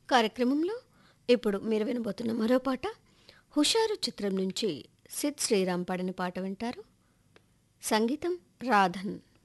కార్యక్రమంలో ఇప్పుడు మీరు వినబోతున్న మరో పాట హుషారు చిత్రం నుంచి సిద్ శ్రీరామ్ పాడిన పాట వింటారు. సంగీతం రాధన్.